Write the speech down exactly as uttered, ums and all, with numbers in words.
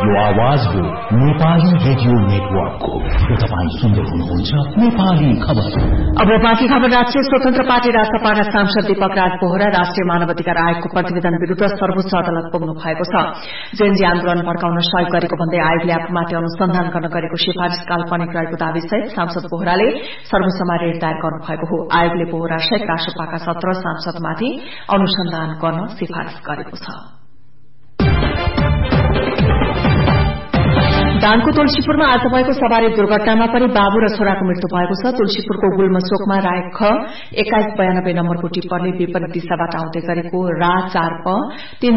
यो आवाज हो नेपाली रेडियो नेटवर्कको। तपाईँ सुन्दै हुनुहुन्छ नेपाली खबर। अब बाँकी खबर। राष्ट्रिय स्वतन्त्र पार्टी राष्ट्रपाका सांसद दीपक राज बोहरा राष्ट्रिय मानवाधिकार आयोगको प्रतिवेदन विरूद्ध सर्वोच्च अदालत पुग्नु भएको छ। जेएनजी आन्दोलन भड्काउन सहयोग गरेको भन्दै आयोगले आफूमाथि अनुसन्धान गर्न गरेको सिफारिश काल्पनिक रहेको दावीसहित सांसद बोहराले सर्वोच्चमा रिट दायर गर्नुभएको हो। आयोगले बोहरा सहित राष्ट्रपाका सत्र सांसदमाथि अनुसन्धान गर्न सिफारिश गरेको छ। दाङको तुलसीपुरमा आज भएको सवारी दुर्घटनामा पनि बाबु र छोराको मृत्यु भएको छ। तुलसीपुरको गुल्मचोकमा राय ख एक्काइस बयानब्बे नम्बरको टिप्परले विपरीत दिशाबाट आउँदै गरेको रा चार प तीन